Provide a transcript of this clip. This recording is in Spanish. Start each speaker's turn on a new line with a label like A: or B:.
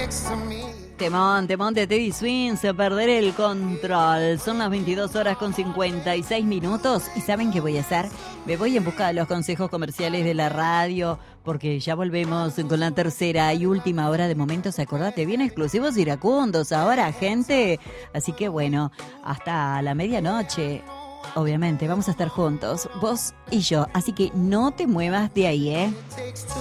A: Temón de Teddy Swims, a perder el control. Son las 22 horas con 56 minutos. ¿Y saben qué voy a hacer? Me voy en busca de los consejos comerciales de la radio, porque ya volvemos con la tercera y última hora de Momentos. Acordate, bien exclusivos iracundos ahora, gente. Así que bueno, hasta la medianoche. Obviamente, vamos a estar juntos, vos y yo. Así que no te muevas de ahí, ¿eh?